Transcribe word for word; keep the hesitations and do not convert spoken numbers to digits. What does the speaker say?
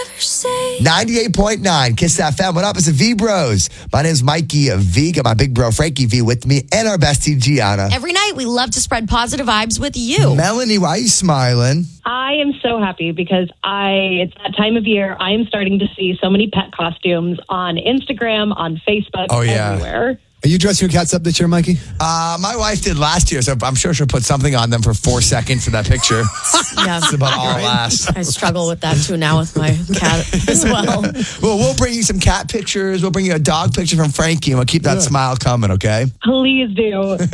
ninety-eight point nine Kiss F M. What up? It's the V Bros. My name's Mikey V. Got my big bro Frankie V with me and our bestie Gianna. Every night we love to spread positive vibes with you. Melanie, why are you smiling? I am so happy because I it's that time of year. I am starting to see so many pet costumes on Instagram, on Facebook, oh, yeah. everywhere. Are you dressing your cats up this year, Mikey? Uh, my wife did last year, so I'm sure she'll put something on them for four seconds for that picture. Yeah. That's about all it lasts. I struggle with that too now with my cat as well. Well, we'll bring you some cat pictures. We'll bring you a dog picture from Frankie, and we'll keep that yeah. smile coming, okay? Please do.